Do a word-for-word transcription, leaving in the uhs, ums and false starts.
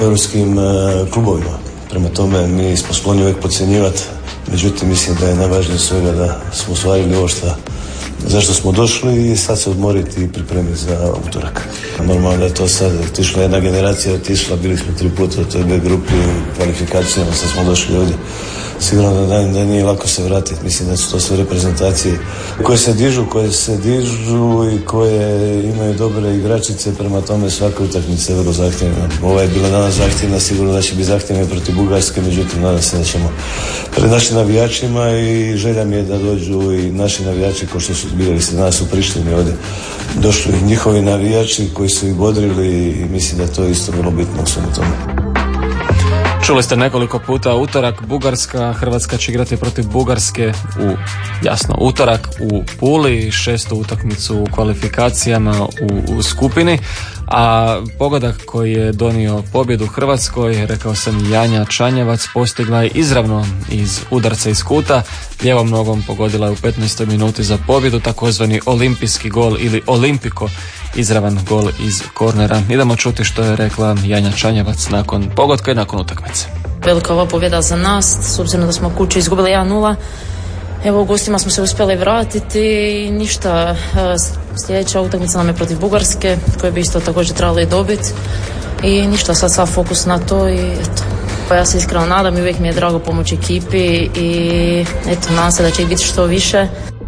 europskim klubovima. Prema tome mi smo skloni uvijek podcjenjivati, međutim mislim da je najvažnije svega da smo ostvarili ovo što zašto smo došli i sad se odmoriti i pripremiti za utorak. Normalno da je to sad otišla jedna generacija, otišla, bili smo tri puta u toj B grupi u kvalifikacijama, sad smo došli ovdje. Sigurno da, da nije lako se vratiti, mislim da su to sve reprezentacije koje se dižu, koje se dižu i koje imaju dobre igračice, prema tome svaka utakmica je vrlo zahtjevna. Ova je bila danas zahtjevna, sigurno da će biti zahtjevna protiv Bugarske, međutim nadam se da ćemo pred našim navijačima i želja mi je da dođu i naši navijači, kao što su bili se danas u Prištini ovdje, došli njihovi navijači koji su ih bodrili i mislim da je to isto vrlo bitno u svemu tome. Čuli ste nekoliko puta utorak Bugarska, Hrvatska će igrati protiv Bugarske u, jasno, utorak u Puli, šestu utakmicu u kvalifikacijama u, u skupini, a pogodak koji je donio pobjedu Hrvatskoj, rekao sam Janja Čanjevac, postigla je izravno iz udarca iz kuta, lijevom nogom pogodila je u petnaestoj minuti za pobjedu, takozvani olimpijski gol ili olimpiko, izravan gol iz kornera. Idemo čuti što je rekla Janja Čanjevac nakon pogotka i nakon utakmice. Velika ova pobjeda za nas, s obzirom da smo kući izgubili jedan nula. Evo u gostima smo se uspjeli vratiti i ništa. Sljedeća utakmica nam je protiv Bugarske, koje bi isto također trebali dobiti. I ništa, sad sav fokus na to i eto. Pa ja se iskreno nadam i uvijek mi je drago pomoći ekipi i eto, nadam se da će ih biti što više.